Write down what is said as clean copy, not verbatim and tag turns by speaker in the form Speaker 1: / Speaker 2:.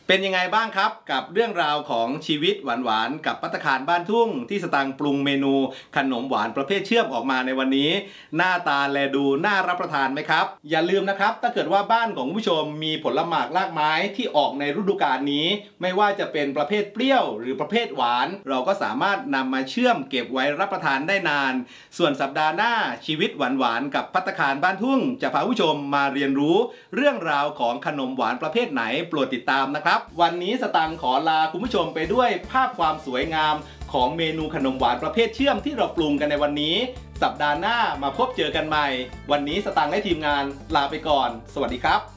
Speaker 1: เป็นยังไงบ้างครับกับเรื่องราวของชีวิตหวานๆกับภัตตาคารบ้านทุ่งที่สตางค์ปรุงเมนูขนมหวานประเภทเชื่อมออกมาในวันนี้หน้าตาแลดูน่ารับประทานไหมครับอย่าลืมนะครับถ้าเกิดว่าบ้านของผู้ชมมีผลหมากรากไม้ที่ออกในฤดูกาลนี้ไม่ว่าจะเป็นประเภทเปรี้ยวหรือประเภทหวานเราก็สามารถนำมาเชื่อมเก็บไว้รับประทานได้นานส่วนสัปดาห์หน้าชีวิตหวานๆกับภัตตาคารบ้านทุ่งจะพาผู้ชมมาเรียนรู้เรื่องราวของขนมหวานประเภทไหนโปรดติดตามนะครับวันนี้สตางค์ขอลาคุณผู้ชมไปด้วยภาพความสวยงามของเมนูขนมหวานประเภทเชื่อมที่เราปรุงกันในวันนี้สัปดาห์หน้ามาพบเจอกันใหม่วันนี้สตางค์และทีมงานลาไปก่อนสวัสดีครับ